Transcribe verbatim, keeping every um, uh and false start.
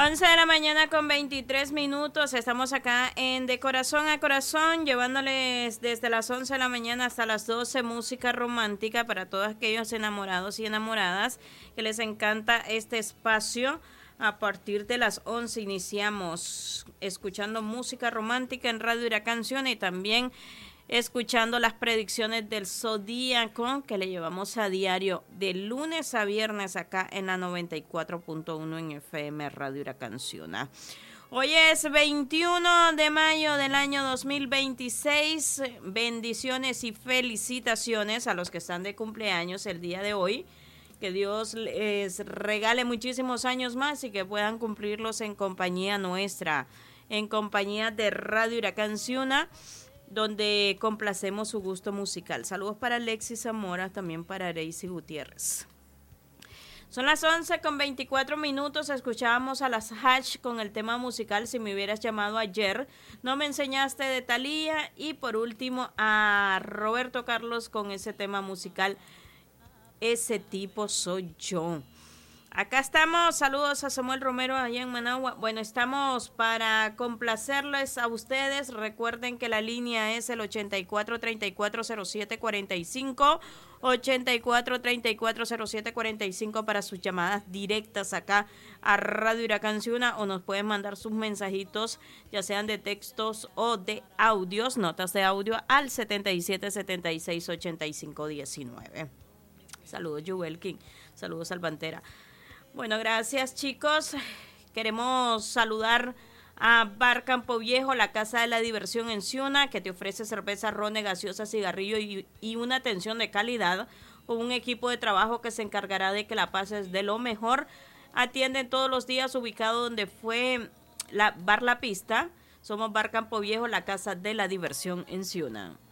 once de la mañana con veintitrés minutos, estamos acá en De Corazón a Corazón, llevándoles desde las once de la mañana hasta las doce música romántica para todos aquellos enamorados y enamoradas que les encanta este espacio. A partir de las once iniciamos escuchando música romántica en Radio Huracanción y también escuchando las predicciones del zodíaco que le llevamos a diario de lunes a viernes acá en la noventa y cuatro punto uno en F M Radio Huracanción. Hoy es veintiuno de mayo del año dos mil veintiséis. Bendiciones y felicitaciones a los que están de cumpleaños el día de hoy. Que Dios les regale muchísimos años más y que puedan cumplirlos en compañía nuestra, en compañía de Radio Huracanción, donde complacemos su gusto musical. Saludos para Alexis Zamora, también para Reisy Gutiérrez. Son las once con veinticuatro minutos, escuchábamos a las Hash con el tema musical Si me hubieras llamado ayer, No me enseñaste de Thalía, y por último a Roberto Carlos con ese tema musical Ese tipo soy yo. Acá estamos, saludos a Samuel Romero allá en Managua. Bueno, estamos para complacerles a ustedes. Recuerden que la línea es el ochenta y cuatro, treinta y cuatro, cero siete, cuarenta y cinco, ochenta y cuatro, treinta y cuatro, cero siete, cuarenta y cinco para sus llamadas directas acá a Radio Huracanción, o nos pueden mandar sus mensajitos, ya sean de textos o de audios, notas de audio al setenta y siete, setenta y seis, ochenta y cinco, diecinueve. Saludos, Yuvelkin. Saludos, Alpantera. Bueno, gracias, chicos. Queremos saludar a Bar Campo Viejo, la casa de la diversión en Ciuna, que te ofrece cerveza, ron, gaseosa, cigarrillo y, y una atención de calidad, con un equipo de trabajo que se encargará de que la pases de lo mejor. Atienden todos los días, ubicado donde fue la Bar La Pista. Somos Bar Campo Viejo, la casa de la diversión en Ciuna.